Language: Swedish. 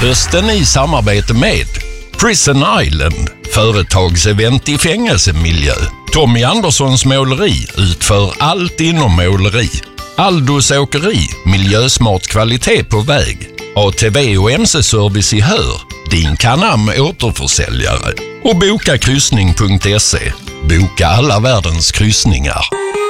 Hösten i samarbete med Prison Island, företagsevent i fängelsemiljö. Tommy Anderssons måleri utför allt inom måleri. Aldos åkeri, miljösmart kvalitet på väg. ATV och MC-service i Hör, din Canam återförsäljare. Och bokakryssning.se, boka alla världens kryssningar.